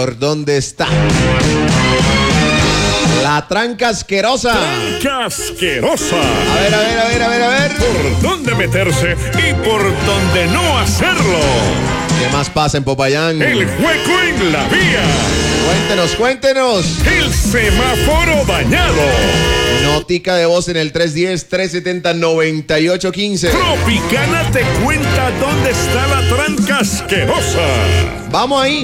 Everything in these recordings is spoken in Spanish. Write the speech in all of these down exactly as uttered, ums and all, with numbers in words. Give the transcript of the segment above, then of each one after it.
¿Por dónde está? La tranca asquerosa. Tranca asquerosa. A ver, a ver, a ver, a ver, a ver. Por dónde meterse y por dónde no hacerlo. ¿Qué más pasa en Popayán? El hueco en la vía. Cuéntenos, cuéntenos. El semáforo dañado. Notica de voz en el tres uno cero, tres siete cero, nueve ocho uno cinco. Tropicana te cuenta dónde está la tranca asquerosa. Vamos ahí.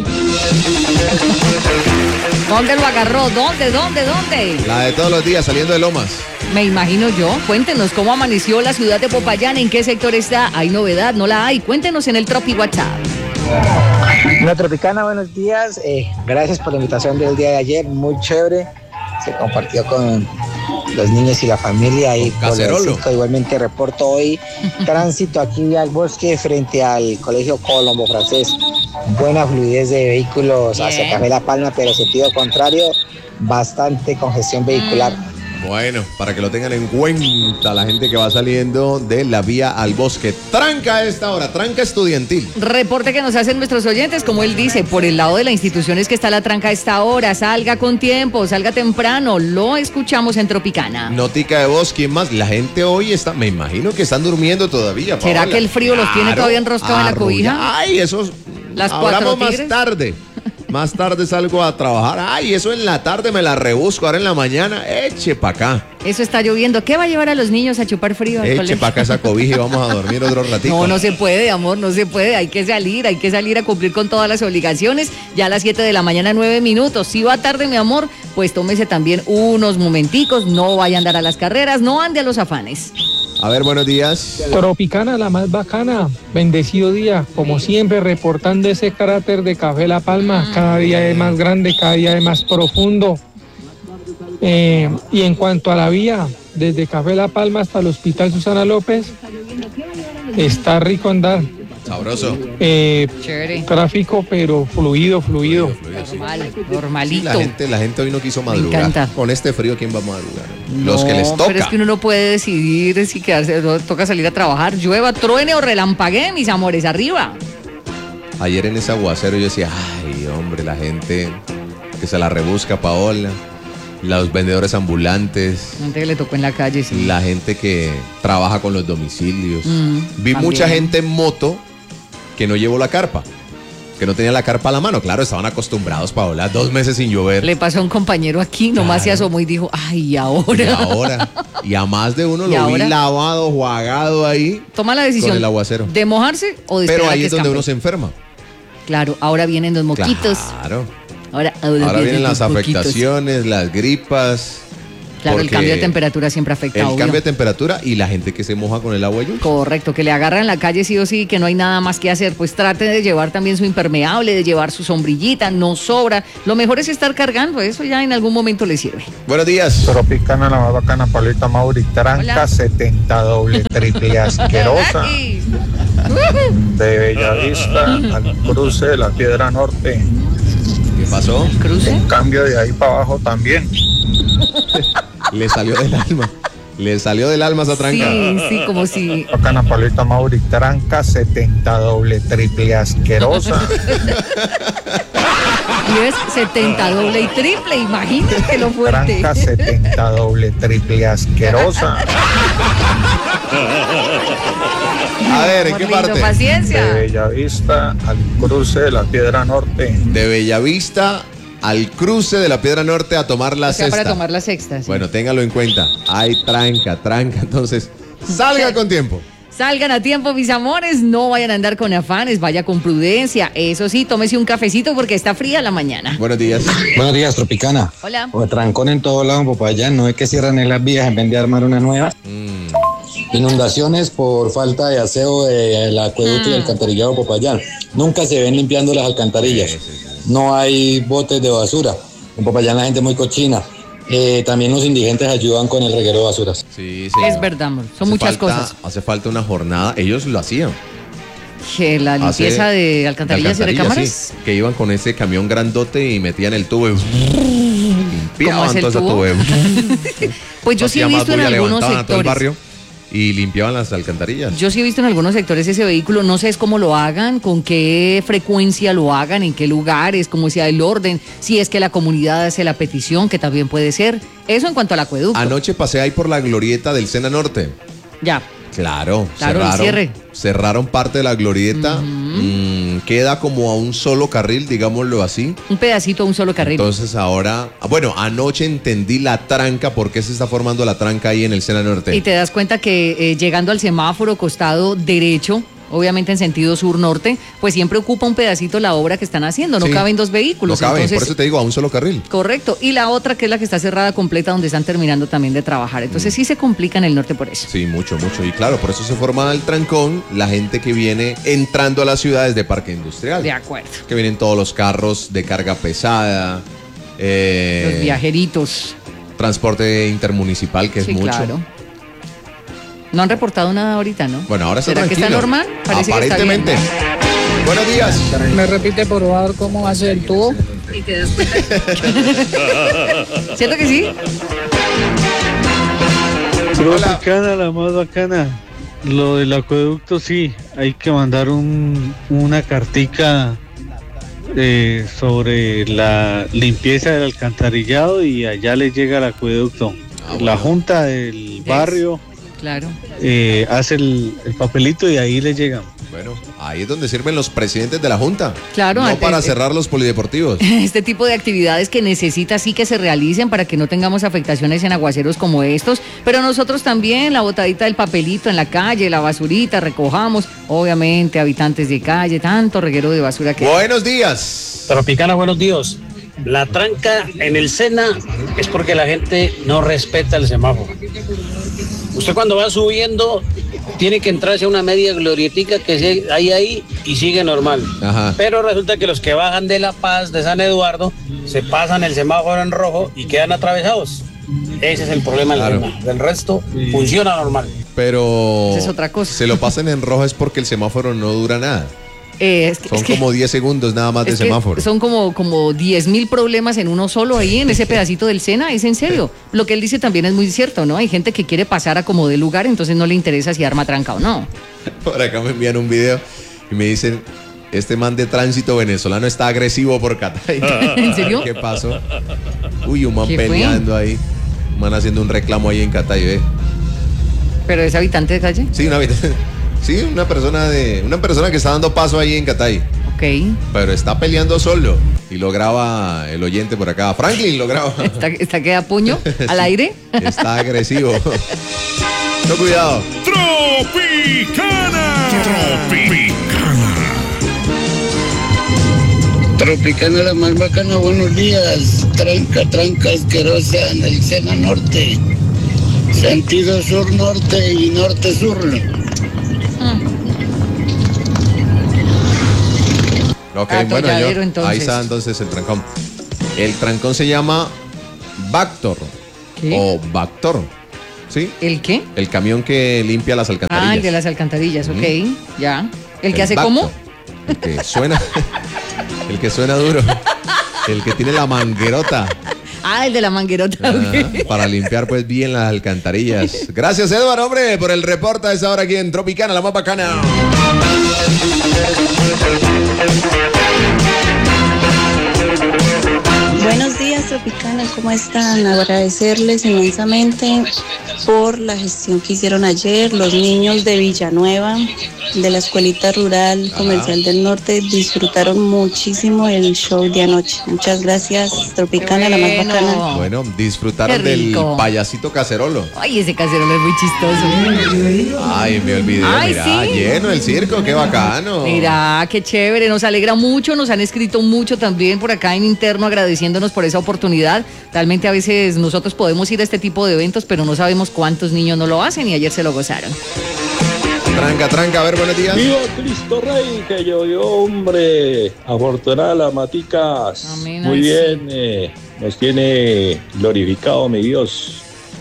¿Dónde lo agarró? ¿Dónde, dónde, dónde? La de todos los días, saliendo de Lomas. Me imagino yo. Cuéntenos cómo amaneció la ciudad de Popayán, en qué sector está. ¿Hay novedad? ¿No la hay? Cuéntenos en el Tropi WhatsApp. La Tropicana, buenos días. Eh, gracias por la invitación del día de ayer. Muy chévere. Se compartió con los niños y la familia ahí por el cinco. Igualmente reporto hoy tránsito aquí al bosque frente al Colegio Colombo Francés. Buena fluidez de vehículos Bien. hacia Café La Palma, pero sentido contrario, bastante congestión vehicular. Bueno, para que lo tengan en cuenta la gente que va saliendo de la vía al bosque. Tranca a esta hora, tranca estudiantil. Reporte que nos hacen nuestros oyentes, como él dice, por el lado de la institución es que está la tranca a esta hora. Salga con tiempo, salga temprano, lo escuchamos en Tropicana. Notica de voz, ¿quién más? La gente hoy está, me imagino que están durmiendo todavía, ¿Será Paola? que el frío los tiene todavía enroscados en la cobija? Ay, esos... Las cuatro Hablamos tigres. más tarde. Más tarde salgo a trabajar. Ay, eso en la tarde me la rebusco. Ahora en la mañana, eche pa' acá. Eso está lloviendo. ¿Qué va a llevar a los niños a chupar frío al Eche colegio? pa' acá esa cobija y vamos a dormir otro ratito. No, no se puede, amor, no se puede. Hay que salir, hay que salir a cumplir con todas las obligaciones. Ya a las siete de la mañana, nueve minutos. Si va tarde, mi amor, pues tómese también unos momenticos. No vaya a andar a las carreras, no ande a los afanes. A ver, buenos días. Tropicana, la más bacana. Bendecido día. Como siempre, reportando ese carácter de Café La Palma. Cada día es más grande, cada día es más profundo. Eh, y en cuanto a la vía, desde Café La Palma hasta el Hospital Susana López, está rico andar. Sabroso. Eh, Chévere. Tráfico, pero fluido, fluido. fluido, fluido, sí. Normal, normalito. Sí, la gente, la gente hoy no quiso madrugar. Me encanta. Con este frío, ¿quién va a madrugar? No, Los que les toca. pero es que uno no puede decidir si quedarse, toca salir a trabajar, llueva, truene o relampaguee, mis amores, arriba. Ayer en ese aguacero yo decía, ay, hombre, la gente que se la rebusca, Paola. Los vendedores ambulantes. Gente que le tocó en la calle, sí. La gente que trabaja con los domicilios. Mm, Vi también. mucha gente en moto que no llevó la carpa, que no tenía la carpa a la mano. Claro, estaban acostumbrados, Paola, dos meses sin llover. Le pasó a un compañero aquí, nomás Claro. se asomó y dijo, ay, ¿y ahora? Y ahora, y a más de uno ¿Y lo ahora? vi lavado, jugado ahí. Toma la decisión con el aguacero. de mojarse o de Pero esperar a ahí que es donde escampe. uno se enferma. Claro, ahora vienen los moquitos. Claro. Ahora, ahora, Ahora vienen las los moquitos. afectaciones, las gripas. Claro, el porque cambio de temperatura siempre afecta, El obvio. cambio de temperatura y la gente que se moja con el agua lluvia. Correcto, que le agarran en la calle sí o sí, que no hay nada más que hacer. Pues trate de llevar también su impermeable, de llevar su sombrillita, no sobra. Lo mejor es estar cargando, eso ya en algún momento le sirve. Buenos días. Tropicana, la más bacana, Paulita Mauri, tranca Hola. setenta doble triple asquerosa. Ay. De Bellavista al cruce de la Piedra Norte. ¿Qué pasó? ¿Cruce? En cambio de ahí para abajo también. Le salió del alma. Le salió del alma esa tranca. Sí, sí, como si... Bacana, Paulita Mauri, tranca setenta doble triple asquerosa. Y es setenta doble y triple, imagínate lo fuerte. Tranca setenta doble triple asquerosa. A ver, ¿en qué Amor lindo, parte? Paciencia. De Bellavista al cruce de la Piedra Norte. De Bellavista al cruce de la Piedra Norte a tomar la O sea, cesta. para tomar la sexta. Sí. Bueno, téngalo en cuenta. Hay tranca, tranca. Entonces, salga con tiempo. Salgan a tiempo, mis amores, no vayan a andar con afanes, vaya con prudencia. Eso sí, tómese un cafecito porque está fría la mañana. Buenos días. Buenos días, Tropicana. Hola. O trancón en todo lado en Popayán, no es que cierran en las vías en vez de armar una nueva. Mm. Inundaciones por falta de aseo del acueducto y del alcantarillado de Popayán. Nunca se ven limpiando las alcantarillas. Sí, sí, sí. No hay botes de basura. En Popayán la gente es muy cochina. Eh, también los indigentes ayudan con el reguero de basuras. Sí, sí. Es verdad, amor, son Hace muchas falta- cosas. Hace falta una jornada. Ellos lo hacían. Que la Hace- limpieza de alcantarillas y recámaras. sí, que iban con ese camión grandote y metían el tubo y ¿Cómo limpiaban es el todo ese tubo? tubo. Pues yo sí he Hacía más visto en bulla, algunos levantaban a todo el sectores. barrio. y limpiaban las alcantarillas. Yo sí he visto en algunos sectores ese vehículo, no sé es cómo lo hagan, con qué frecuencia lo hagan, en qué lugares, cómo sea el orden, si es que la comunidad hace la petición, que también puede ser. Eso en cuanto al acueducto. Anoche pasé ahí por la glorieta del Sena Norte. Ya. Claro, Claro, el cerraron, cierre. cerraron parte de la glorieta, Ujú. mm, queda como a un solo carril, digámoslo así. Un pedacito a un solo carril. Entonces ahora, bueno, anoche entendí la tranca, por qué se está formando la tranca ahí en el Sena Norte. Y te das cuenta que eh, llegando al semáforo costado derecho, obviamente en sentido sur-norte, pues siempre ocupa un pedacito la obra que están haciendo, no Sí. caben dos vehículos. No caben, entonces, por eso te digo, a un solo carril. correcto. Y la otra que es la que está cerrada completa donde están terminando también de trabajar. Entonces sí se complica en el norte por eso. Sí, mucho, mucho. Y claro, por eso se forma el trancón, la gente que viene entrando a las ciudades de Parque Industrial. De acuerdo. Que vienen todos los carros de carga pesada, eh, Los viajeritos. transporte intermunicipal, que Sí, es mucho. claro. No han reportado nada ahorita, ¿no? Bueno, ahora está ¿Será que está tranquilo. normal? Parece que está bien, Aparentemente. ¿no? Buenos días. ¿Me repite por favor cómo va a ser el tubo? Y te das cuenta. ¿Cierto que sí? Tropicana, la más bacana. Lo del acueducto sí, hay que mandar un, una cartica eh, sobre la limpieza del alcantarillado y allá le llega el acueducto. Ah, bueno. La junta del barrio Claro. eh, hace el, el papelito y ahí le llegan. Bueno, ahí es donde sirven los presidentes de la Junta. Claro, No antes- para cerrar los polideportivos. Este tipo de actividades que necesita sí que se realicen para que no tengamos afectaciones en aguaceros como estos, pero nosotros también, la botadita del papelito en la calle, la basurita, recojamos, obviamente, habitantes de calle, tanto reguero de basura que... Buenos días. Tropicana, buenos días. La tranca en el Sena es porque la gente no respeta el semáforo. Usted cuando va subiendo tiene que entrarse a una media glorietica que se- hay ahí y sigue normal. Ajá. Pero resulta que los que bajan de La Paz, de San Eduardo, se pasan el semáforo en rojo y quedan atravesados. Ese es el problema del Claro. Sena. Del resto funciona normal. Pero Esa es otra cosa. se lo pasan en rojo es porque el semáforo no dura nada. Eh, es que- Son es que- como diez segundos nada más de es que semáforo. son como, como diez mil problemas en uno solo ahí, en ese pedacito del Sena, es en serio. Lo que él dice también es muy cierto, ¿no? Hay gente que quiere pasar a como de lugar, entonces no le interesa si arma tranca o no. Por acá me envían un video y me dicen, este man de tránsito venezolano está agresivo por Catay. ¿En serio? ¿Qué pasó? Uy, un man ¿Qué fue? peleando ahí. Un man haciendo un reclamo ahí en Catay, ¿eh? Pero es habitante de calle. Sí, una, sí, una persona de una persona que está dando paso ahí en Catay. Ok. Pero está peleando solo y lo graba el oyente por acá. Franklin lo graba. ¿Está, está que da puño al aire? Está agresivo. No, cuidado. Tropicana. Tropicana. Tropicana la más bacana, buenos días. Tranca, tranca asquerosa en el Sena Norte. Sentido sur-norte y norte-sur. Ok, Atolladero, bueno, yo, entonces. ahí está entonces el trancón. El trancón se llama Bactor ¿Qué? o Bactor, ¿sí? ¿El qué? El camión que limpia las alcantarillas. Ah, el de las alcantarillas, ok. Ujú. Ya. ¿El que El hace Bactor. cómo? El que suena, el que suena duro, el que tiene la manguerota. Ah, el de la manguerota. Ah, ok. para limpiar pues bien las alcantarillas. Gracias, Eduardo, hombre, por el reporte a esa hora aquí en Tropicana, la más bacana. Buenos días, Tropicana, ¿cómo están? Agradecerles inmensamente por la gestión que hicieron ayer. Los niños de Villanueva, de la Escuelita Rural Comercial del Norte, disfrutaron muchísimo el show de anoche. Muchas gracias, Tropicana, la más Bueno. bacana. Bueno, disfrutaron Qué del rico. payasito cacerolo. Ay, ese caserolo es muy chistoso. Ay, me olvidé. Ay, Mira, sí. lleno el circo, qué bacano. Mira, qué chévere, nos alegra mucho, nos han escrito mucho también por acá en interno agradeciéndonos por esa oportunidad. Realmente a veces nosotros podemos ir a este tipo de eventos, pero no sabemos cuántos niños no lo hacen y ayer se lo gozaron. Tranca, tranca, a ver, buenos días. ¡Viva Cristo Rey! Que llovió, hombre. Afortunada las maticas. Amén, Muy ay, bien, eh, nos tiene glorificado mi Dios.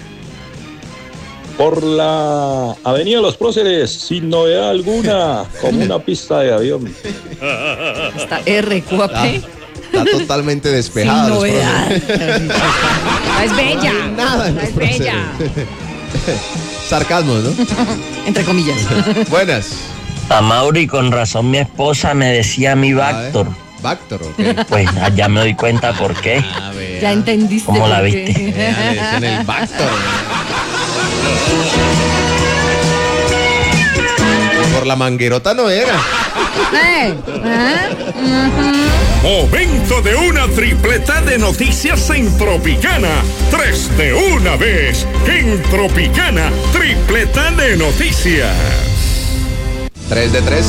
Por la Avenida Los Próceres, sin novedad alguna, como una pista de avión. Está R Q A P. Está totalmente despejada. Sin los novedad. próceres. No es bella. Nada en No los es bella. próceres. Sarcasmo, ¿no? Entre comillas. Buenas. A Mauri, con razón mi esposa me decía mi Bactor. Bactor, ok. Pues ya me doy cuenta por qué. A ver. Ya entendiste. ¿Cómo la por viste? qué. Eh, le dicen el Bactor. Por la manguerota no era. Eh, ¿ah? Ujú. Momento de una tripleta de noticias en Tropicana. Tres de una vez. En Tropicana, tripleta de noticias. Tres de tres.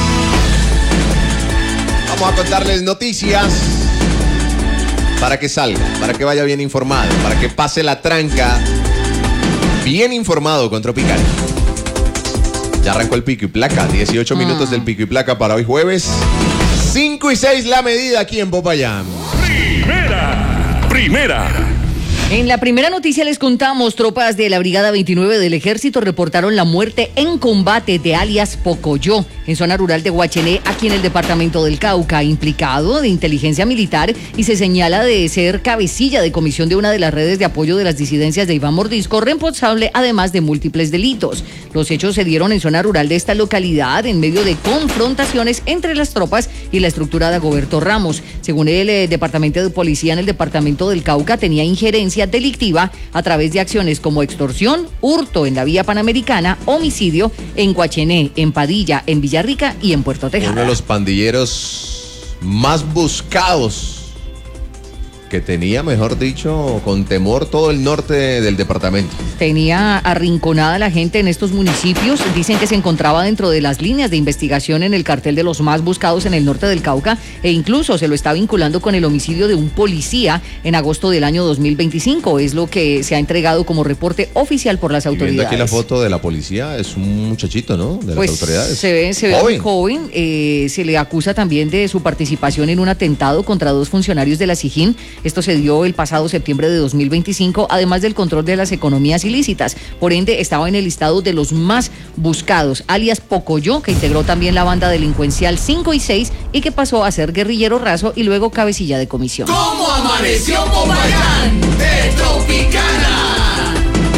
Vamos a contarles noticias para que salga, para que vaya bien informado, para que pase la tranca bien informado con Tropicana. Ya arrancó el pico y placa, dieciocho minutos del pico y placa para hoy jueves. cinco y seis la medida aquí en Popayán. Primera, primera. En la primera noticia les contamos, tropas de la Brigada veintinueve del Ejército reportaron la muerte en combate de alias Pocoyo, en zona rural de Guachené, aquí en el departamento del Cauca, implicado de inteligencia militar y se señala de ser cabecilla de comisión de una de las redes de apoyo de las disidencias de Iván Mordisco, responsable además de múltiples delitos. Los hechos se dieron en zona rural de esta localidad en medio de confrontaciones entre las tropas y la estructura de Agoberto Ramos. Según el eh, departamento de policía en el departamento del Cauca, tenía injerencia delictiva a través de acciones como extorsión, hurto en la vía panamericana, homicidio en Guachené, en Padilla, en Villarrica y en Puerto Tejada. Uno de los pandilleros más buscados que tenía, mejor dicho, con temor todo el norte del departamento. Tenía arrinconada la gente en estos municipios. Dicen que se encontraba dentro de las líneas de investigación en el cartel de los más buscados en el norte del Cauca e incluso se lo está vinculando con el homicidio de un policía en agosto del año dos mil veinticinco. Es lo que se ha entregado como reporte oficial por las Y autoridades. viendo aquí la foto de la policía, es un muchachito, ¿no? De Pues las autoridades. se ve, se ve Joven. muy joven. Eh, se le acusa también de su participación en un atentado contra dos funcionarios de la SIJIN. Esto se dio el pasado septiembre de dos mil veinticinco, además del control de las economías ilícitas. Por ende, estaba en el listado de los más buscados, alias Pocoyo, que integró también la banda delincuencial cinco y seis y que pasó a ser guerrillero raso y luego cabecilla de comisión. ¿Cómo amaneció Popayán? De Tropicana.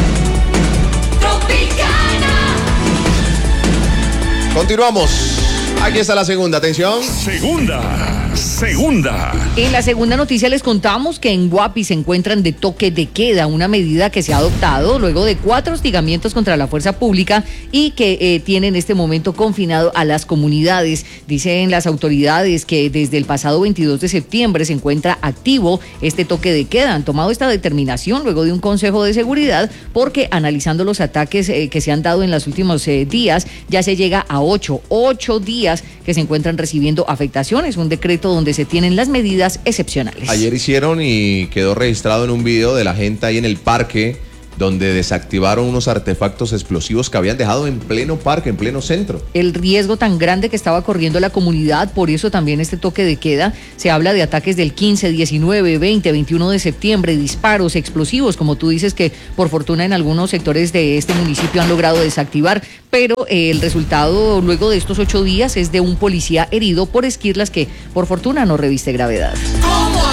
Tropicana. Continuamos. Aquí está la segunda, atención. Segunda, segunda. En la segunda noticia les contamos que en Guapi se encuentran de toque de queda, una medida que se ha adoptado luego de cuatro hostigamientos contra la fuerza pública y que eh, tiene en este momento confinado a las comunidades. Dicen las autoridades que desde el pasado veintidós de septiembre se encuentra activo este toque de queda. Han tomado esta determinación luego de un consejo de seguridad porque analizando los ataques eh, que se han dado en los últimos eh, días, ya se llega a ocho, ocho días que se encuentran recibiendo afectaciones, un decreto donde se tienen las medidas excepcionales. Ayer hicieron y quedó registrado en un video de la gente ahí en el parque donde desactivaron unos artefactos explosivos que habían dejado en pleno parque, en pleno centro. El riesgo tan grande que estaba corriendo la comunidad, por eso también este toque de queda. Se habla de ataques del quince, diecinueve, veinte, veintiuno de septiembre, disparos, explosivos, como tú dices, que por fortuna en algunos sectores de este municipio han logrado desactivar, pero eh, el resultado luego de estos ocho días es de un policía herido por esquirlas que por fortuna no reviste gravedad. ¿Cómo